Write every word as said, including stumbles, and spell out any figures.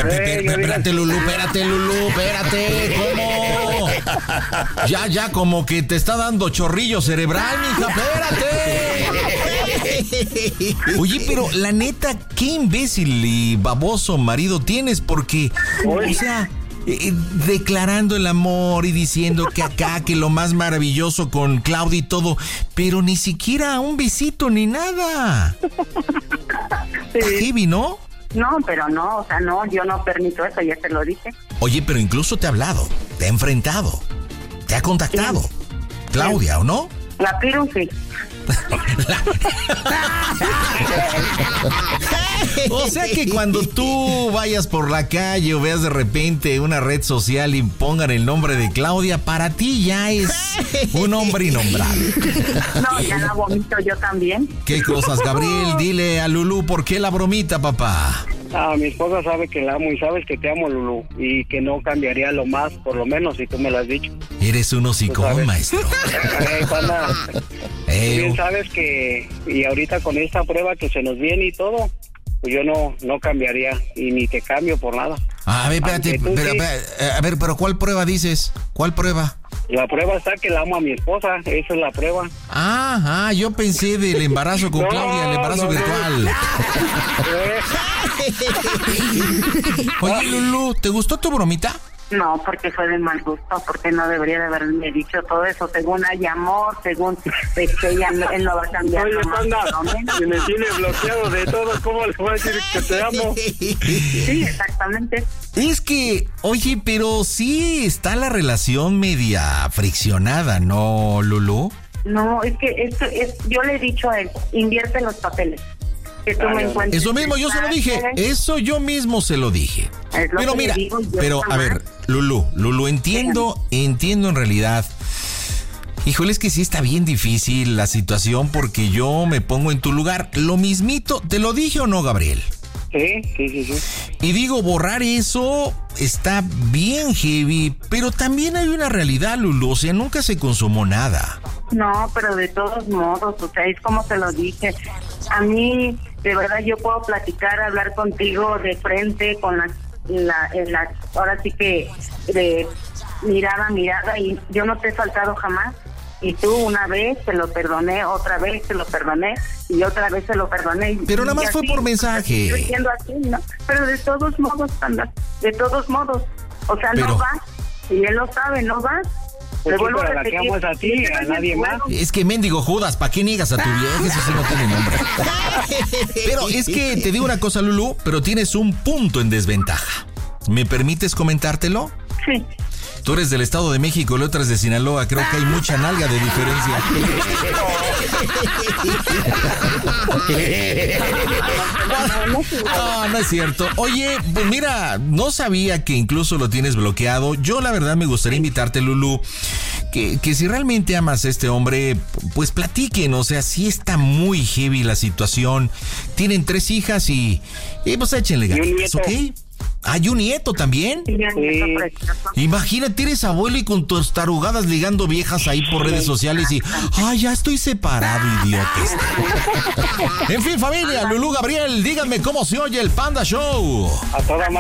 espérate, Lulú, espérate, Lulú, espérate, ¿cómo? Ya, ya, como que te está dando chorrillo cerebral, mija, espérate. Oye, pero la neta, qué imbécil y baboso marido tienes, porque, o sea, eh, declarando el amor y diciendo que acá, que lo más maravilloso con Claudia y todo, pero ni siquiera un besito ni nada. Sí. Heavy, ¿no? No, pero no, o sea, no, yo no permito eso, ya te lo dije. Oye, pero incluso te ha hablado, te ha enfrentado, te ha contactado. Sí. Claudia, sí. ¿O no? La Piru, sí. O sea que cuando tú vayas por la calle o veas de repente una red social y pongan el nombre de Claudia, para ti ya es un hombre innombrable. No, ya la vomito yo también. ¿Qué cosas, Gabriel? Dile a Lulú, ¿por qué la bromita, papá? Ah, mi esposa sabe que la amo y sabes que te amo, Lulú, y que no cambiaría lo más, por lo menos, si tú me lo has dicho. Eres un hocicón, maestro. Eh, Juana, eh, bien sabes que, y ahorita con esta prueba que se nos viene y todo, pues yo no, no cambiaría, y ni te cambio por nada. A ver, espérate, pero, sí. a ver, pero ¿cuál prueba dices? ¿Cuál prueba? La prueba está que la amo a mi esposa, esa es la prueba. Ah, ah yo pensé del embarazo con no, Claudia, el embarazo no, virtual. No. Oye, Lulú, ¿te gustó tu bromita? No, porque fue de mal gusto, porque no debería de haberme dicho todo eso. Según hay amor, según este, ella, él no va a cambiar. Oye, Panda, si me tiene bloqueado de todo, ¿cómo le voy a decir que te amo? Sí, exactamente. Es que, oye, pero sí está la relación media friccionada, ¿no, Lulú? No, es que esto es, yo le he dicho a él, invierte los papeles. Que tú me encuentres. Eso mismo yo se lo dije, eso yo mismo se lo dije. Pero mira, digo, pero a ver, Lulú, Lulú, entiendo, entiendo en realidad. Híjole, es que sí está bien difícil la situación porque yo me pongo en tu lugar. Lo mismito, ¿te lo dije o no, Gabriel? Sí, sí, sí, sí. Y digo, borrar eso está bien heavy, pero también hay una realidad, Lulú, o sea, nunca se consumó nada. No, pero de todos modos, o sea, es como te lo dije. A mí, de verdad, yo puedo platicar, hablar contigo de frente, con la, la, la ahora sí que de mirada a mirada, y yo no te he faltado jamás. Y tú una vez te lo perdoné, otra vez te lo perdoné, y otra vez te lo perdoné. Pero nada más fue así, por mensaje. Estoy diciendo así, ¿no? Pero de todos modos, anda, de todos modos. O sea, Pero... no va, y él lo sabe, no va. Pues sí, pero la que amo es a ti, a nadie más. Es que mendigo Judas, ¿para qué niegas a tu vieja? Eso sí no tiene nombre. Pero es que te digo una cosa, Lulú, pero tienes un punto en desventaja. ¿Me permites comentártelo? Sí. Tú eres del Estado de México, el otro es de Sinaloa. Creo que hay mucha nalga de diferencia. No, no es cierto. Oye, pues mira, no sabía que incluso lo tienes bloqueado. Yo la verdad me gustaría invitarte, Lulú, que, que si realmente amas a este hombre, pues platiquen. O sea, sí está muy heavy la situación. Tienen tres hijas y, y pues échenle ganas, ¿ok? ¿Hay un nieto también? Sí. Imagínate, eres abuelo y con tus tarugadas ligando viejas ahí por redes sociales y... ¡Ay, ya estoy separado, idiotes! En fin, familia, Lulú, Gabriel, díganme cómo se oye el Panda Show. A toda